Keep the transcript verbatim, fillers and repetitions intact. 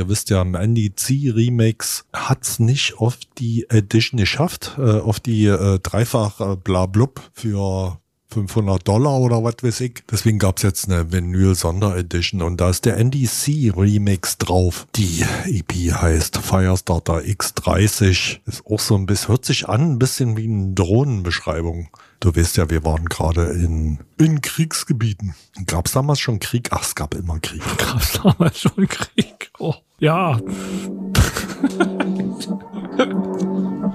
ihr wisst ja, im Andy C Remix hat's nicht auf die Edition geschafft, äh, auf die äh, dreifach äh, Blablub für fünfhundert Dollar oder was weiß ich. Deswegen gab's jetzt eine Vinyl-Sonderedition und da ist der Andy C Remix drauf. Die E P heißt Firestarter X dreißig. Ist auch so ein bisschen, hört sich an, ein bisschen wie eine Drohnenbeschreibung. Du weißt ja, wir waren gerade in, in Kriegsgebieten. Gab's damals schon Krieg? Ach, es gab immer Krieg. Gab's damals schon Krieg? Oh, ja.